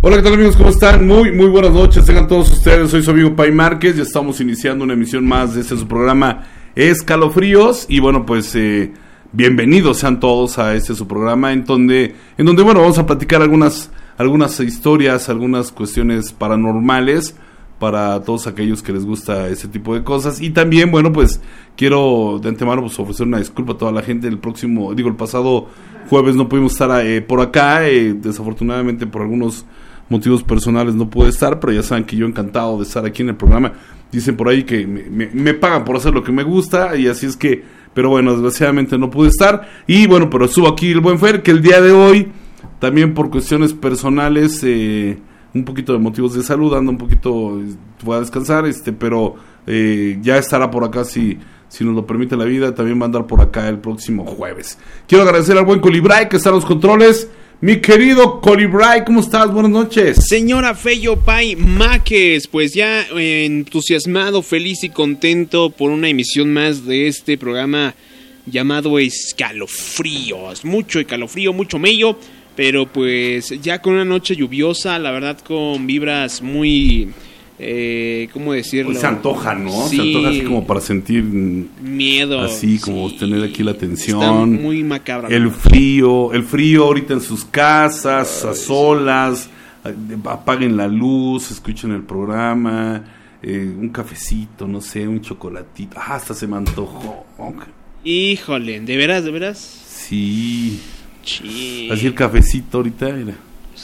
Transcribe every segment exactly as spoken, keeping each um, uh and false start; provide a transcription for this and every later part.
Hola, ¿qué tal amigos? ¿Cómo están? Muy, muy buenas noches, tengan todos ustedes. Soy su amigo Pai Márquez. Ya estamos iniciando una emisión más de este su programa Escalofríos. Y bueno, pues eh, bienvenidos sean todos a este su programa en donde, en donde bueno, vamos a platicar algunas, algunas historias, algunas cuestiones paranormales para todos aquellos que les gusta ese tipo de cosas. Y también, bueno, pues quiero de antemano pues ofrecer una disculpa a toda la gente. El próximo, digo, el pasado jueves no pudimos estar eh, por acá, eh, desafortunadamente por algunos motivos personales no pude estar, pero ya saben que yo encantado de estar aquí en el programa. Dicen por ahí que me, me, me pagan por hacer lo que me gusta, y así es que, pero bueno, desgraciadamente no pude estar. Y bueno, pero estuvo aquí el buen Fer, que el día de hoy, también por cuestiones personales, eh, un poquito de motivos de salud, anda un poquito, voy a descansar, este, pero eh, ya estará por acá si, si nos lo permite la vida. También va a andar por acá el próximo jueves. Quiero agradecer al buen Colibray que está en los controles. Mi querido Colibray, ¿cómo estás? Buenas noches. Señora Feyo Pai Márquez, pues ya eh, entusiasmado, feliz y contento por una emisión más de este programa llamado Escalofríos. Mucho escalofrío, mucho mello, pero pues ya con una noche lluviosa, la verdad con vibras muy... Eh, ¿cómo decirlo? Pues se antoja, ¿no? Sí. Se antoja así como para sentir miedo, así como sí. tener aquí la tensión. Está muy macabra. El frío, el frío ahorita en sus casas, a solas, apaguen la luz, escuchen el programa, eh, un cafecito, no sé, un chocolatito. Ah, hasta se me antojó. Híjole, ¿de veras, de veras? Sí. Sí. Así el cafecito ahorita, mira.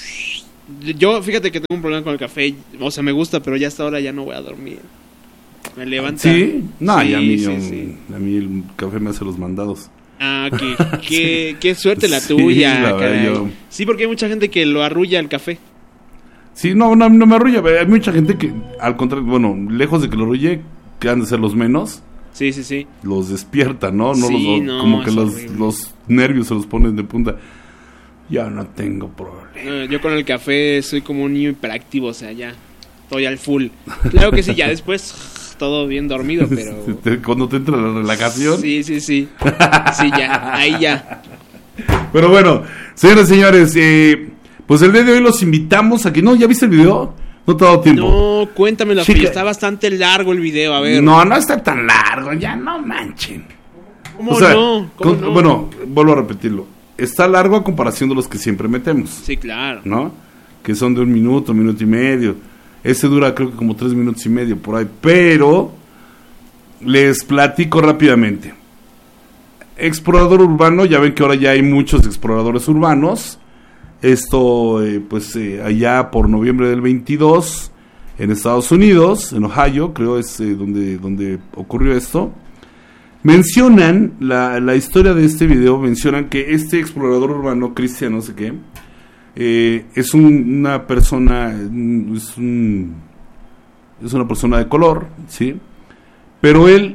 Yo, fíjate que tengo un problema con el café. O sea, me gusta, pero ya hasta ahora ya no voy a dormir. Me levanta. ¿Sí? No, sí, y a mí, sí, yo, sí. a mí el café me hace los mandados. Ah, qué, qué, sí. Qué suerte la sí, tuya, la caray. yo... Sí, porque hay mucha gente que lo arrulla el café. Sí, no, no, no me arrulla. Hay mucha gente que, al contrario, bueno, lejos de que lo arrulle, que han de ser los menos. Sí, sí, sí. Los despierta, ¿no? no, sí, los, no como que los, horrible. los nervios se los ponen de punta. Ya no tengo problema. No, yo con el café soy como un niño hiperactivo, o sea, ya estoy al full. Claro que sí, ya después todo bien dormido, pero... Cuando te entra la relajación. Sí, sí, sí. Sí, ya, ahí ya. Pero bueno, señoras y señores, eh, pues el día de hoy los invitamos a que... ¿No? ¿Ya viste el video? No te ha dado tiempo. No, cuéntamelo, Chica... está bastante largo el video, a ver. No, no está tan largo, ya no manchen. ¿Cómo o sea, no? ¿Cómo con, no? Bueno, vuelvo a repetirlo. Está largo a comparación de los que siempre metemos. Sí, claro. ¿No? Que son de un minuto, minuto y medio. Ese dura creo que como tres minutos y medio por ahí. Pero les platico rápidamente. Explorador urbano, ya ven que ahora ya hay muchos exploradores urbanos. Esto, eh, pues eh, allá por noviembre del veintidós, en Estados Unidos, en Ohio, creo es eh, donde, donde ocurrió esto. Mencionan, la, la historia de este video, mencionan que este explorador urbano, Cristian no sé qué, eh, es un, una persona, es, un, es una persona de color, ¿sí? Pero él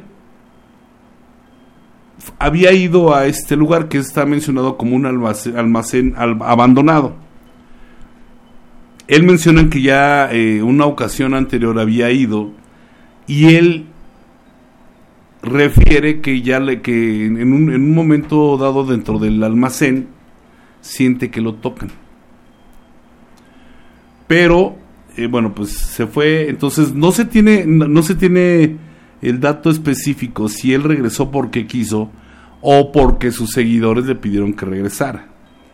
había ido a este lugar que está mencionado como un almacén, almacén al, abandonado. Él menciona que ya eh, una ocasión anterior había ido y él refiere que ya le que en un, en un momento dado dentro del almacén siente que lo tocan. Pero eh, bueno, pues se fue, entonces no se tiene no, no se tiene el dato específico si él regresó porque quiso o porque sus seguidores le pidieron que regresara.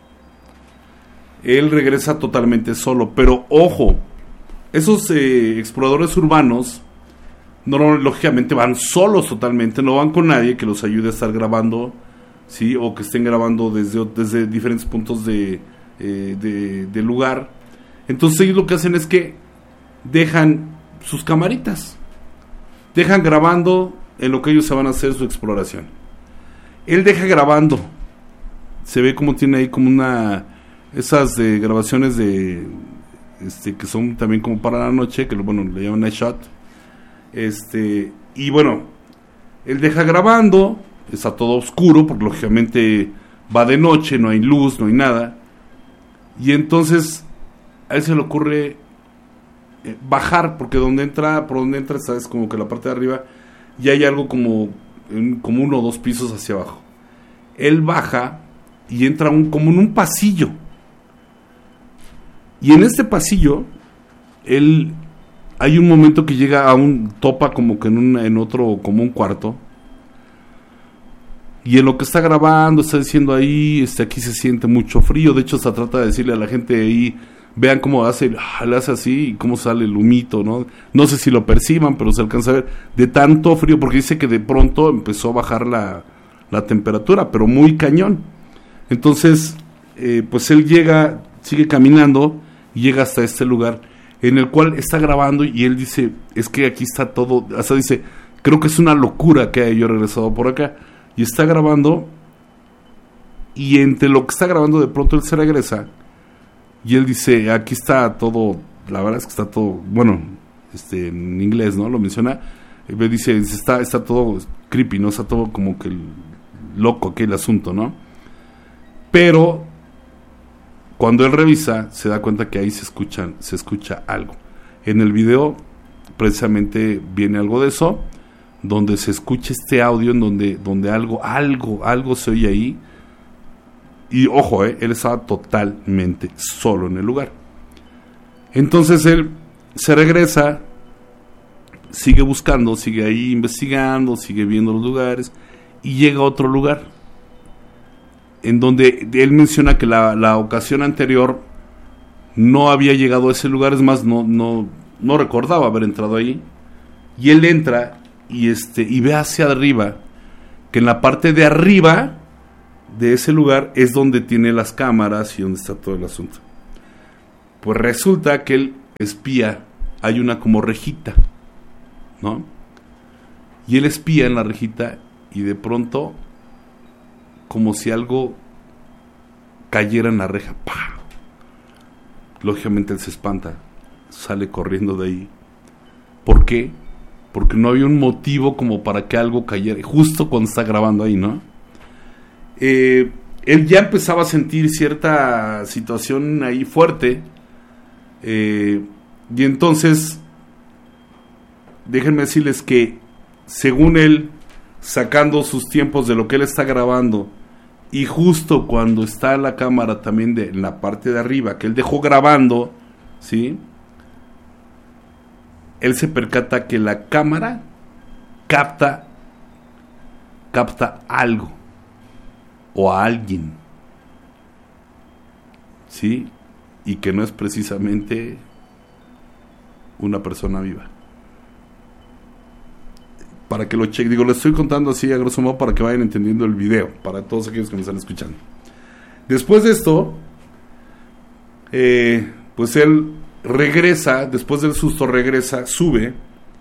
Él regresa totalmente solo, pero ojo, esos eh, exploradores urbanos no, lógicamente van solos totalmente, no van con nadie que los ayude a estar grabando, ¿sí? O que estén grabando desde, desde diferentes puntos de, eh, de, de lugar. Entonces ellos lo que hacen es que dejan sus camaritas, dejan grabando en lo que ellos se van a hacer su exploración. Él deja grabando, se ve como tiene ahí como una, esas de grabaciones de, este, que son también como para la noche, que bueno, le llaman night shot. Este, y bueno, él deja grabando, está todo oscuro, porque lógicamente va de noche, no hay luz, no hay nada. Y entonces a él se le ocurre eh, bajar, porque donde entra, por donde entra, sabes, como que la parte de arriba, y hay algo como, en, como uno o dos pisos hacia abajo. Él baja y entra un, como en un pasillo. Y en este pasillo, él, hay un momento que llega a un, topa como que en, un, en otro, como un cuarto, y en lo que está grabando, está diciendo ahí, este, aquí se siente mucho frío, de hecho se trata de decirle a la gente ahí, vean cómo hace, ah, le hace así, y cómo sale el humito, ¿no? No sé si lo perciban, pero se alcanza a ver, de tanto frío, porque dice que de pronto empezó a bajar la, la temperatura, pero muy cañón. Entonces, eh, pues él llega, sigue caminando, y llega hasta este lugar, en el cual está grabando, y él dice, es que aquí está todo, hasta dice, creo que es una locura que haya yo regresado por acá, y está grabando, y entre lo que está grabando de pronto él se regresa, y él dice, aquí está todo, la verdad es que está todo, bueno, este en inglés, ¿no? Lo menciona, y dice, está, está todo creepy, ¿no? Está todo como que el, loco aquel asunto, ¿no? Pero cuando él revisa, se da cuenta que ahí se escuchan, se escucha algo. En el video, precisamente, viene algo de eso, donde se escucha este audio en donde, donde algo, algo, algo se oye ahí. Y ojo, eh, él estaba totalmente solo en el lugar. Entonces él se regresa, sigue buscando, sigue ahí investigando, sigue viendo los lugares, y llega a otro lugar, en donde él menciona que la, la ocasión anterior no había llegado a ese lugar, es más, no, no, no recordaba haber entrado ahí, y él entra y este y ve hacia arriba, que en la parte de arriba de ese lugar es donde tiene las cámaras y donde está todo el asunto. Pues resulta que él espía, hay una como rejita, ¿no? Y él espía en la rejita y de pronto, como si algo cayera en la reja, ¡pah! Lógicamente él se espanta, sale corriendo de ahí. ¿Por qué? Porque no había un motivo como para que algo cayera, justo cuando está grabando ahí, ¿no? Eh, él ya empezaba a sentir cierta situación ahí fuerte, eh, y entonces, déjenme decirles que, según él, sacando sus tiempos de lo que él está grabando, y justo cuando está la cámara también de, en la parte de arriba, que él dejó grabando, ¿sí?, él se percata que la cámara capta capta algo o a alguien, ¿sí? Y que no es precisamente una persona viva. Para que lo chequen, digo, lo estoy contando así a grosso modo para que vayan entendiendo el video, para todos aquellos que me están escuchando. Después de esto, eh, pues él regresa, después del susto regresa, sube,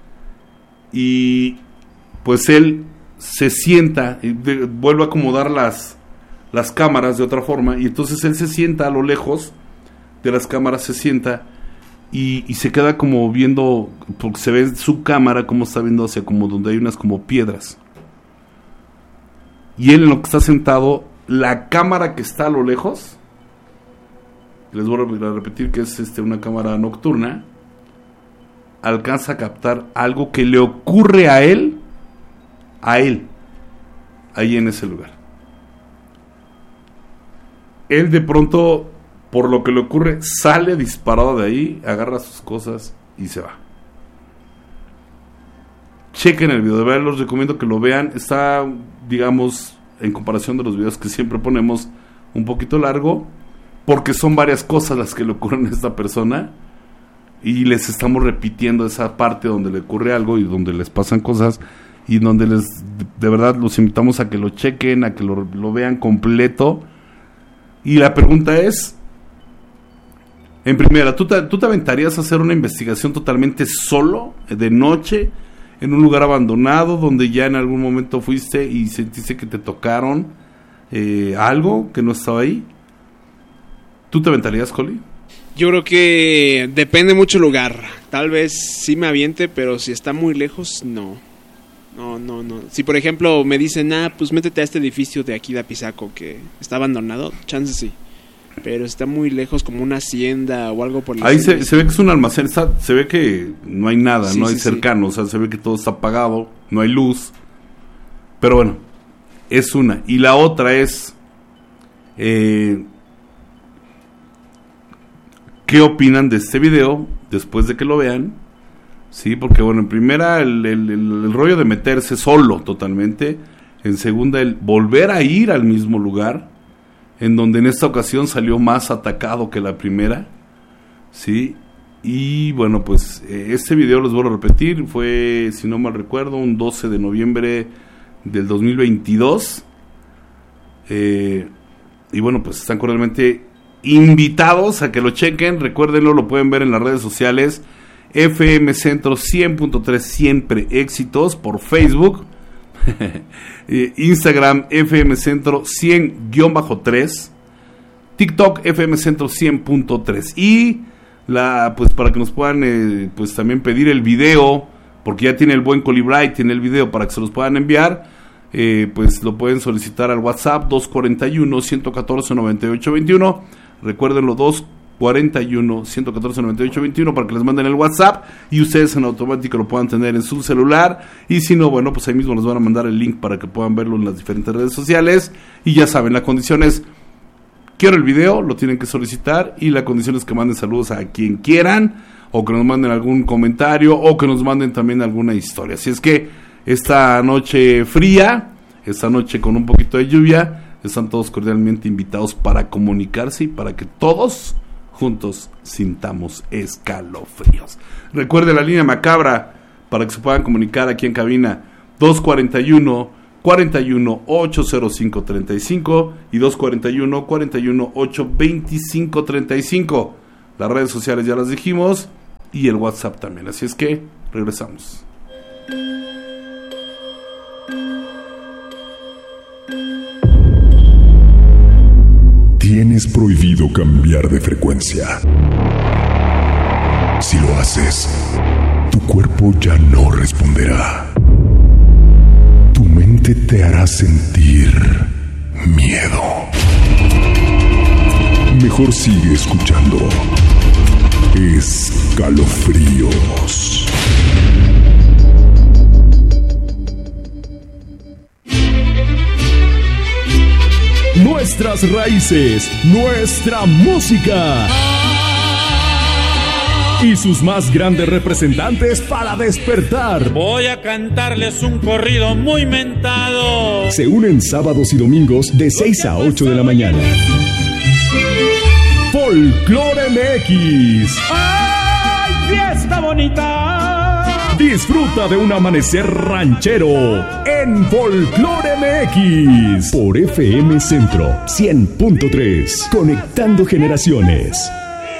y pues él se sienta, y de, vuelve a acomodar las, las cámaras de otra forma, y entonces él se sienta a lo lejos de las cámaras, se sienta, y, y se queda como viendo, porque se ve su cámara como está viendo hacia como donde hay unas como piedras, y él en lo que está sentado, la cámara que está a lo lejos, les voy a repetir que es este, una cámara nocturna, alcanza a captar algo que le ocurre a él, a él, ahí en ese lugar. Él de pronto, por lo que le ocurre, sale disparado de ahí, agarra sus cosas y se va. Chequen el video, de verdad los recomiendo que lo vean. Está, digamos, en comparación de los videos que siempre ponemos, un poquito largo, porque son varias cosas las que le ocurren a esta persona, y les estamos repitiendo esa parte donde le ocurre algo y donde les pasan cosas, y donde les, de verdad los invitamos a que lo chequen, a que lo, lo vean completo. Y la pregunta es, en primera, ¿tú te, ¿tú te aventarías a hacer una investigación totalmente solo, de noche, en un lugar abandonado, donde ya en algún momento fuiste y sentiste que te tocaron eh, algo que no estaba ahí? ¿Tú te aventarías, Coli? Yo creo que depende mucho el lugar. Tal vez sí me aviente, pero si está muy lejos, no. No, no, no. Si por ejemplo me dicen, ah, pues métete a este edificio de aquí de Apizaco que está abandonado, chance sí. Pero está muy lejos, como una hacienda o algo por el ahí se, se ve que es un almacén, está, se ve que no hay nada, sí, no hay sí, cercano, sí. O sea, se ve que todo está apagado, no hay luz. Pero bueno, es una. Y la otra es... Eh, qué opinan de este video después de que lo vean. Sí, porque bueno, en primera el, el, el, el rollo de meterse solo totalmente. En segunda, el volver a ir al mismo lugar, en donde en esta ocasión salió más atacado que la primera. Sí, y bueno, pues eh, este video, les vuelvo a repetir, fue, si no mal recuerdo, un doce de noviembre del dos mil veintidós. Eh, y bueno, pues están cordialmente invitados a que lo chequen. Recuérdenlo, lo pueden ver en las redes sociales. F M Centro cien punto tres, siempre éxitos, por Facebook. Instagram F M Centro cien guión tres, TikTok F M Centro cien punto tres. Y la, pues para que nos puedan eh, pues también pedir el video, porque ya tiene el buen Colibray, tiene el video para que se los puedan enviar. Eh, pues lo pueden solicitar al WhatsApp dos cuarenta y uno, ciento catorce, noventa y ocho veintiuno. Recuérdenlo, dos cuarenta y uno, ciento catorce, noventa y ocho veintiuno, para que les manden el WhatsApp y ustedes en automático lo puedan tener en su celular. Y si no, bueno, pues ahí mismo les van a mandar el link para que puedan verlo en las diferentes redes sociales. Y ya saben, la condición es: quiero el video, lo tienen que solicitar, y la condición es que manden saludos a quien quieran, o que nos manden algún comentario, o que nos manden también alguna historia. Así es que esta noche fría, esta noche con un poquito de lluvia, están todos cordialmente invitados para comunicarse y para que todos juntos sintamos escalofríos. Recuerde la línea macabra para que se puedan comunicar aquí en cabina: dos cuarenta y uno, cuarenta y uno, ocho cero cinco, treinta y cinco y dos cuarenta y uno, cuarenta y uno, ocho veinticinco, treinta y cinco. Las redes sociales ya las dijimos y el WhatsApp también. Así es que regresamos. Tienes prohibido cambiar de frecuencia. Si lo haces, tu cuerpo ya no responderá. Tu mente te hará sentir miedo. Mejor sigue escuchando Escalofríos. Nuestras raíces, nuestra música y sus más grandes representantes para despertar. Voy a cantarles un corrido muy mentado. Se unen sábados y domingos de seis a ocho de la mañana. Folklore M X. ¡Ay, fiesta bonita! Disfruta de un amanecer ranchero en Folklore M X por F M Centro cien punto tres, conectando generaciones.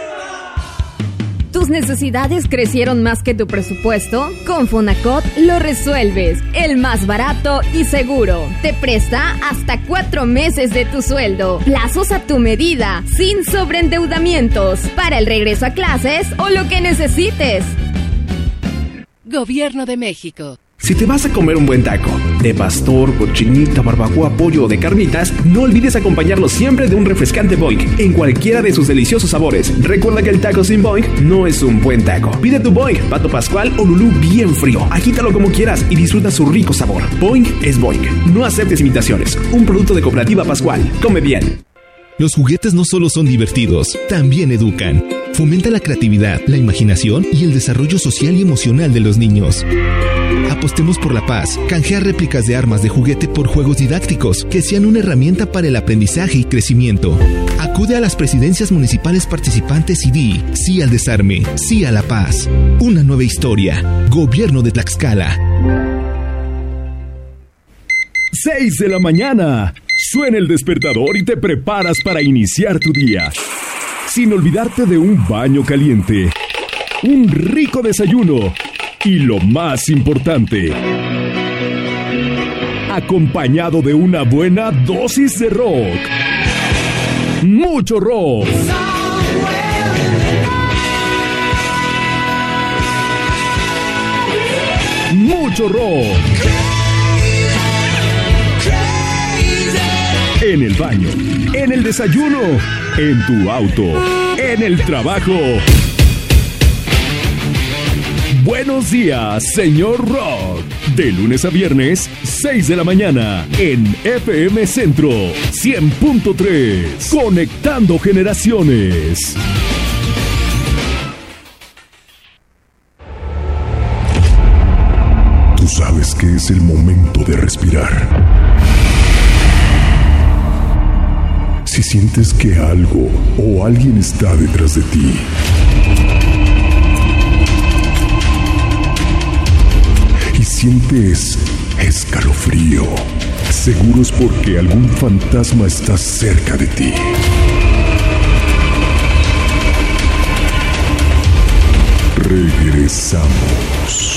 ¿Tus necesidades crecieron más que tu presupuesto? Con Fonacot lo resuelves. El más barato y seguro. Te presta hasta cuatro meses de tu sueldo. Plazos a tu medida, sin sobreendeudamientos. Para el regreso a clases o lo que necesites. Gobierno de México. Si te vas a comer un buen taco, de pastor, cochinita, barbacoa, pollo o de carnitas, no olvides acompañarlo siempre de un refrescante Boing, en cualquiera de sus deliciosos sabores. Recuerda que el taco sin Boing no es un buen taco. Pide tu Boing, Pato Pascual o Lulú bien frío. Agítalo como quieras y disfruta su rico sabor. Boing es Boing. No aceptes imitaciones. Un producto de Cooperativa Pascual. Come bien. Los juguetes no solo son divertidos, también educan. Fomenta la creatividad, la imaginación y el desarrollo social y emocional de los niños. Apostemos por la paz. Canjea réplicas de armas de juguete por juegos didácticos que sean una herramienta para el aprendizaje y crecimiento. Acude a las presidencias municipales participantes y di sí al desarme, sí a la paz. Una nueva historia. Gobierno de Tlaxcala. seis de la mañana. Suena el despertador y te preparas para iniciar tu día. Sin olvidarte de un baño caliente, un rico desayuno y lo más importante, acompañado de una buena dosis de rock. Mucho rock. Mucho rock. En el baño, en el desayuno, en tu auto, en el trabajo. Buenos días, señor Rock. De lunes a viernes, seis de la mañana, en F M Centro cien punto tres. Conectando generaciones. que es el momento de respirar. Si sientes que algo o alguien está detrás de ti, y sientes escalofrío, seguro es porque algún fantasma está cerca de ti. Regresamos.